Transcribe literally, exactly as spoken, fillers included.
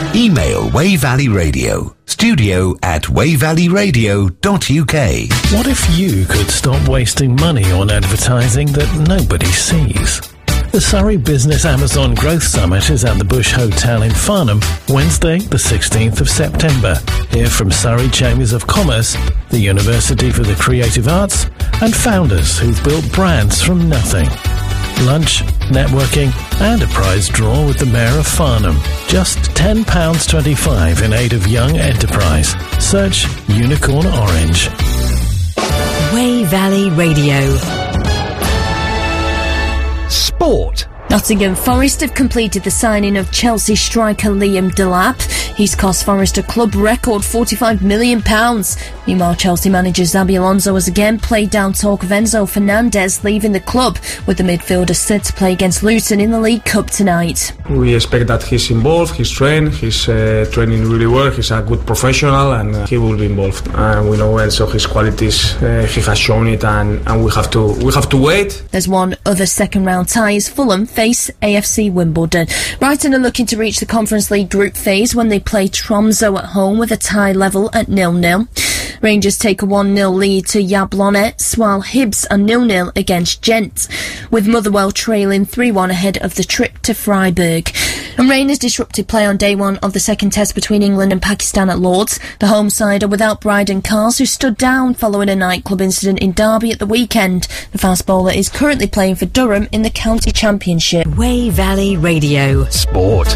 Email Wey Valley Radio, studio at wey valley radio dot u k. What if you could stop wasting money on advertising that nobody sees? The Surrey Business Amazon Growth Summit is at the Bush Hotel in Farnham, Wednesday the sixteenth of September. Hear from Surrey Chambers of Commerce, the University for the Creative Arts, and founders who've built brands from nothing. Lunch, networking, and a prize draw with the Mayor of Farnham. Just ten pounds twenty-five in aid of young enterprise. Search Unicorn Orange. Wey Valley Radio. Sport. Nottingham Forest have completed the signing of Chelsea striker Liam Delap. He's cost Forest a club record forty-five million pounds. Meanwhile, Chelsea manager Xabi Alonso has again played down talk of Enzo Fernandez leaving the club, with the midfielder set to play against Luton in the League Cup tonight. We expect that he's involved, he's trained, he's uh, training really well, he's a good professional, and uh, he will be involved. And uh, we know Enzo, his qualities, uh, he has shown it, and, and we have to we have to wait. There's one other second round tie as Fulham face A F C Wimbledon. Brighton are looking to reach the Conference League group phase when they play Tromsø at home with a tie level at nil nil. Rangers take a one nil lead to Jablonec, while Hibs are nil nil against Gent, with Motherwell trailing three one ahead of the trip to Freiburg. And rain has disrupted play on day one of the second test between England and Pakistan at Lords. The home side are without Bryden Cars, who stood down following a nightclub incident in Derby at the weekend. The fast bowler is currently playing for Durham in the county championship. Wey Valley Radio. Sport.